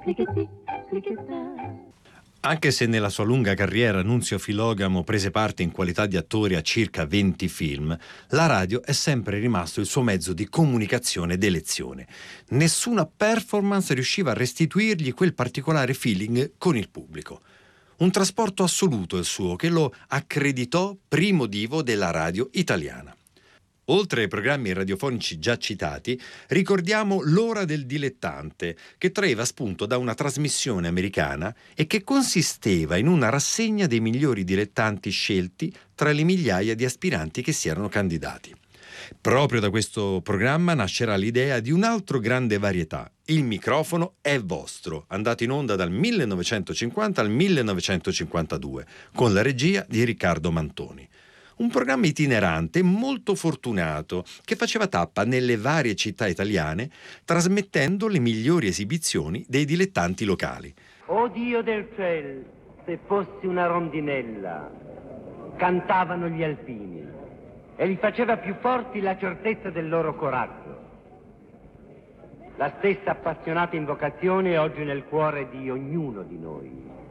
Anche se nella sua lunga carriera Nunzio Filogamo prese parte in qualità di attore a circa 20 film, la radio è sempre rimasto il suo mezzo di comunicazione ed elezione. Nessuna performance riusciva a restituirgli quel particolare feeling con il pubblico. Un trasporto assoluto il suo, che lo accreditò primo divo della radio italiana. Oltre ai programmi radiofonici già citati, ricordiamo L'ora del dilettante, che traeva spunto da una trasmissione americana e che consisteva in una rassegna dei migliori dilettanti scelti tra le migliaia di aspiranti che si erano candidati. Proprio da questo programma nascerà l'idea di un altro grande varietà, Il microfono è vostro, andato in onda dal 1950 al 1952, con la regia di Riccardo Mantoni. Un programma itinerante molto fortunato che faceva tappa nelle varie città italiane, trasmettendo le migliori esibizioni dei dilettanti locali. O Dio del ciel, se fossi una rondinella, cantavano gli alpini, e li faceva più forti la certezza del loro coraggio. La stessa appassionata invocazione è oggi nel cuore di ognuno di noi.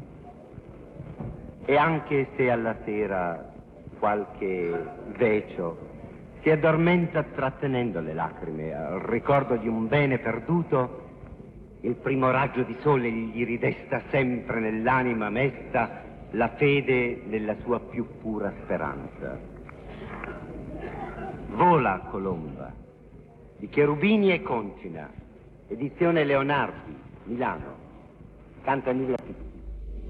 E anche se alla sera qualche vecio si addormenta trattenendo le lacrime al ricordo di un bene perduto, il primo raggio di sole gli ridesta sempre nell'anima mesta la fede nella sua più pura speranza. Vola colomba, di Cherubini e Concina, edizione Leonardi, Milano. Canta Emilia Pitti.